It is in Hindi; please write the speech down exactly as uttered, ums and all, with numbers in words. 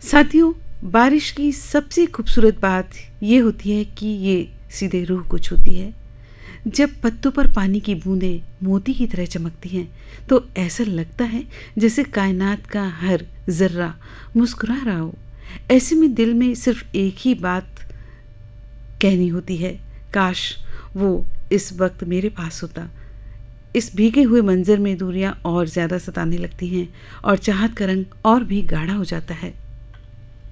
साथियों, बारिश की सबसे खूबसूरत बात ये होती है कि ये सीधे रूह को छूती है। जब पत्तों पर पानी की बूंदें मोती की तरह चमकती हैं तो ऐसा लगता है जैसे कायनात का हर जर्रा मुस्कुरा रहा हो। ऐसे में दिल में सिर्फ एक ही बात कहनी होती है, काश वो इस वक्त मेरे पास होता। इस भीगे हुए मंजर में दूरियां और ज़्यादा सताने लगती हैं और चाहत का रंग और भी गाढ़ा हो जाता है।